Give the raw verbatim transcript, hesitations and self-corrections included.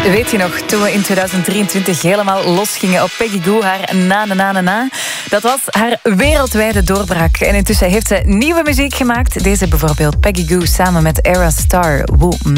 Weet je nog, toen we in tweeduizend drieëntwintig helemaal losgingen op Peggy Gou, haar Na Na Na Na Na. Dat was haar wereldwijde doorbraak. En intussen heeft ze nieuwe muziek gemaakt. Deze bijvoorbeeld, Peggy Gou samen met Era Star, Woman.